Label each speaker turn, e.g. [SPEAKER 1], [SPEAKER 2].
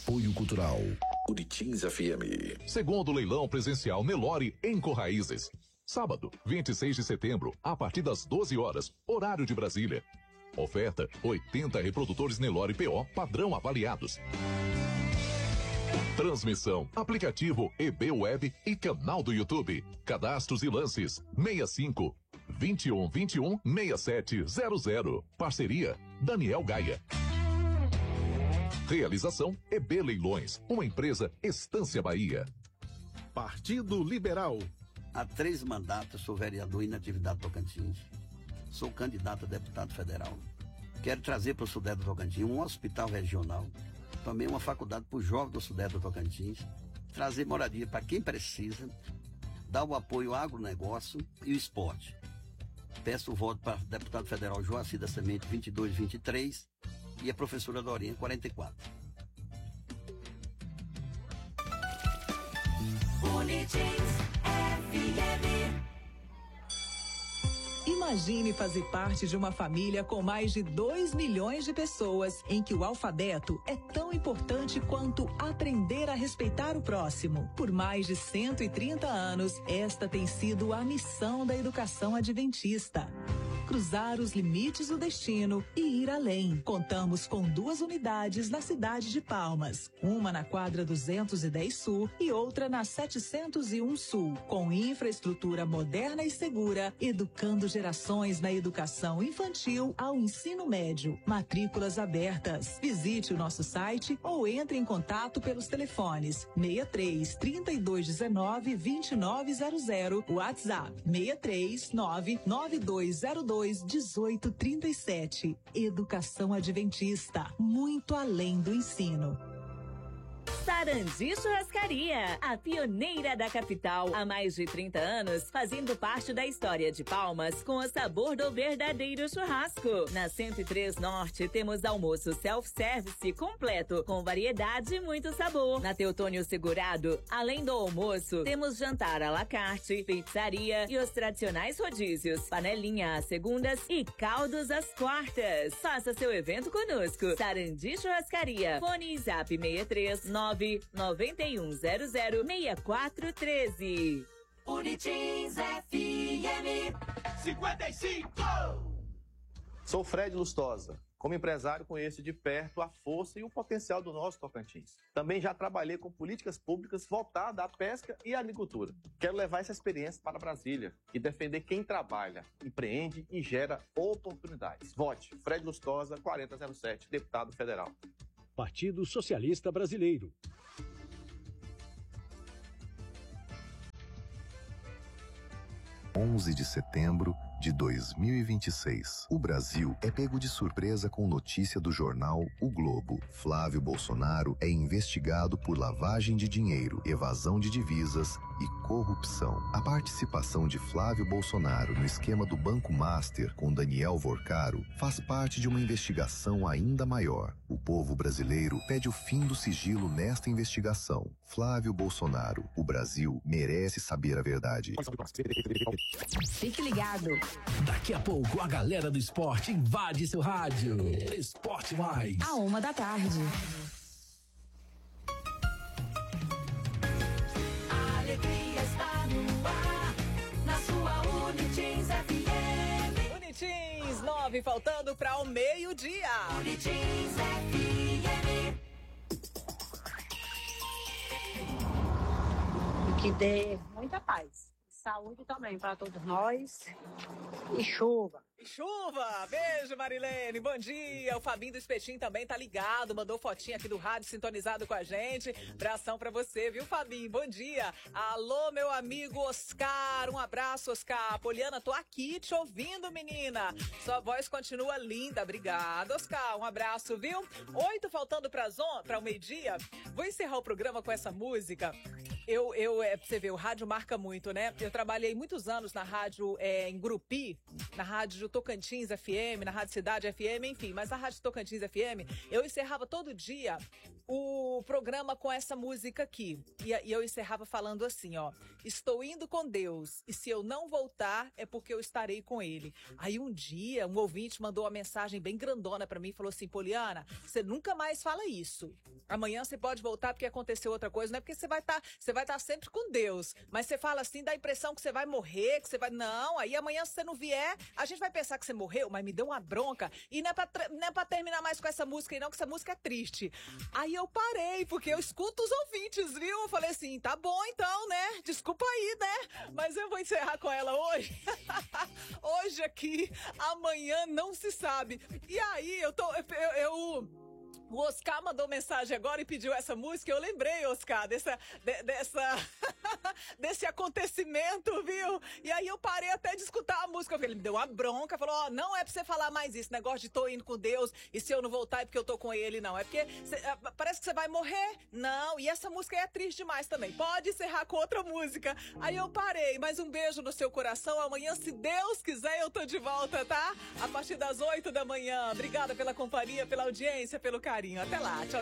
[SPEAKER 1] Apoio Cultural. Buritins FM.
[SPEAKER 2] Segundo leilão presencial Nelore em Corraízes. Sábado, 26 de setembro, a partir das 12 horas, horário de Brasília. Oferta: 80 reprodutores Nelore PO padrão avaliados. Transmissão, aplicativo EB Web e canal do YouTube. Cadastros e lances: 65 21 21 6700. Parceria: Daniel Gaia. Realização: EB Leilões, uma empresa Estância Bahia.
[SPEAKER 3] Partido Liberal.
[SPEAKER 4] Há 3 mandatos sou vereador em inatividade Tocantins. Sou candidato a deputado federal. Quero trazer para o Sudeste do Tocantins um hospital regional, também uma faculdade para os jovens do Sudeste do Tocantins, trazer moradia para quem precisa, dar o apoio ao agronegócio e o esporte. Peço o voto para deputado federal Joacir da Semente 2223 e a professora Dorinha 44.
[SPEAKER 5] Buritins FM.
[SPEAKER 6] Imagine fazer parte de uma família com mais de 2 milhões de pessoas, em que o alfabeto é tão importante quanto aprender a respeitar o próximo. Por mais de 130 anos, esta tem sido a missão da educação adventista. Cruzar os limites do destino e ir além. Contamos com 2 unidades na cidade de Palmas, uma na quadra 210 Sul e outra na 701 Sul, com infraestrutura moderna e segura, educando gerações na educação infantil ao ensino médio. Matrículas abertas. Visite o nosso site ou entre em contato pelos telefones 63 3219 2900, WhatsApp 63 99202 1837. Educação Adventista, muito além do ensino.
[SPEAKER 7] Sarandi Churrascaria, a pioneira da capital, há mais de 30 anos, fazendo parte da história de Palmas, com o sabor do verdadeiro churrasco. Na 103 Norte, temos almoço self-service completo, com variedade e muito sabor. Na Teutônio Segurado, além do almoço, temos jantar à la carte, pizzaria e os tradicionais rodízios, panelinha às segundas e caldos às quartas. Faça seu evento conosco. Sarandi Churrascaria, fone e zap 63 991006413.
[SPEAKER 5] Buritins FM 55.
[SPEAKER 8] Sou Fred Lustosa. Como empresário, conheço de perto a força e o potencial do nosso Tocantins. Também já trabalhei com políticas públicas voltadas à pesca e à agricultura. Quero levar essa experiência para Brasília e defender quem trabalha, empreende e gera oportunidades. Vote Fred Lustosa, 4007, deputado federal.
[SPEAKER 3] Partido Socialista Brasileiro.
[SPEAKER 1] De setembro de 2026. O Brasil é pego de surpresa com notícia do jornal O Globo. Flávio Bolsonaro é investigado por lavagem de dinheiro, evasão de divisas e corrupção. A participação de Flávio Bolsonaro no esquema do Banco Master com Daniel Vorcaro faz parte de uma investigação ainda maior. O povo brasileiro pede o fim do sigilo nesta investigação. Flávio Bolsonaro, o Brasil merece saber a verdade.
[SPEAKER 9] Fique ligado.
[SPEAKER 10] Daqui a pouco a galera do esporte invade seu rádio. Esporte Mais.
[SPEAKER 9] À 1h.
[SPEAKER 5] A alegria está no ar, na sua Buritins FM.
[SPEAKER 6] Buritins 9, faltando para o meio-dia.
[SPEAKER 5] Buritins FM.
[SPEAKER 11] Que dê muita paz. Saúde também para todos nós. E chuva.
[SPEAKER 6] E chuva! Beijo, Marilene. Bom dia. O Fabinho do Espetinho também tá ligado. Mandou fotinha aqui do rádio, sintonizado com a gente. Abração pra você, viu, Fabinho? Bom dia. Alô, meu amigo Oscar. Um abraço, Oscar. Poliana, tô aqui te ouvindo, menina. Sua voz continua linda. Obrigada, Oscar. Um abraço, viu? 8 faltando pra o meio-dia. Vou encerrar o programa com essa música. Pra você ver, o rádio marca muito, né? Eu trabalhei muitos anos na rádio em Grupi, na rádio Tocantins FM, na rádio Cidade FM, enfim. Mas na rádio Tocantins FM, eu encerrava todo dia o programa com essa música aqui. E eu encerrava falando assim, ó. Estou indo com Deus, e se eu não voltar, é porque eu estarei com Ele. Aí um dia, um ouvinte mandou uma mensagem bem grandona pra mim e falou assim, Poliana, você nunca mais fala isso.
[SPEAKER 12] Amanhã você pode voltar porque aconteceu outra coisa. Não é porque você vai estar sempre com Deus. Mas você fala assim, dá a impressão que você vai morrer, que você vai... Não, aí amanhã se você não vier, a gente vai pensar que você morreu, mas me deu uma bronca. E não é pra terminar mais com essa música aí não, que essa música é triste. Aí eu parei, porque eu escuto os ouvintes, viu? Eu falei assim, tá bom então, né? Desculpa aí, né? Mas eu vou encerrar com ela hoje. Hoje aqui, amanhã não se sabe. E aí, o Oscar mandou mensagem agora e pediu essa música. Eu lembrei, Oscar, desse acontecimento, viu? E aí eu parei até de escutar a música. Ele me deu uma bronca, falou, não é pra você falar mais isso, negócio de tô indo com Deus e se eu não voltar é porque eu tô com ele, não. É porque parece que você vai morrer. Não, e essa música é triste demais também. Pode encerrar com outra música. Aí eu parei, mas um beijo no seu coração. Amanhã, se Deus quiser, eu tô de volta, tá? A partir das 8 da manhã. Obrigada pela companhia, pela audiência, pelo carinho. Até lá, tchau.